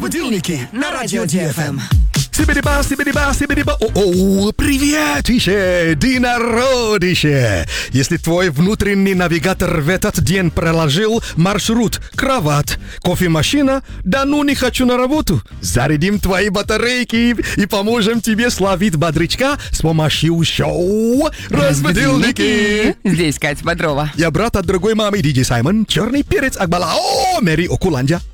Разбудильники на радио ДФМ. Сибириба, сибириба, сибириба. О, приветище, динародище. Если твой внутренний навигатор в этот день проложил маршрут кровать, кофемашина, да ну не хочу на работу. Зарядим твои батарейки и поможем тебе словить бодрячка с помощью шоу «Разбудильники». Здесь Катя Бодрова. Я брат от другой мамы, Диджей Саймон, черный перец Акбала, Мэри Окуланджа.